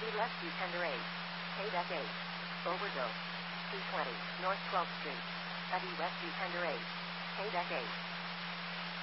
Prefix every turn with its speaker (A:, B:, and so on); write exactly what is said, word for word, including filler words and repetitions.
A: Eddie West Tender eight. K-Deck eight. Overdose. two twenty, North twelfth Street. Eddie West Tender eight. K-Deck eight.